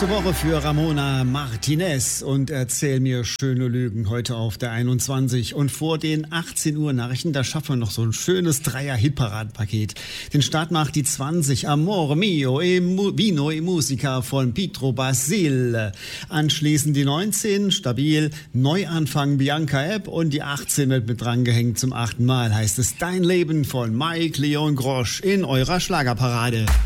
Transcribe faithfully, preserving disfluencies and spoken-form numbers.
Letzte Woche für Ramona Martinez und Erzähl mir schöne Lügen heute auf der einundzwanzig. Und vor den achtzehn Uhr Nachrichten, da schaffen wir noch so ein schönes Dreier-Hitparadenpaket. Den Start macht die zwanzig Amore Mio e Mu- Vino e Musica von Pietro Basil. Anschließend die neunzehn, stabil, Neuanfang Bianca App und die achtzehn wird mit drangehängt zum achten Mal. Heißt es Dein Leben von Mike Leon Grosch in eurer Schlagerparade.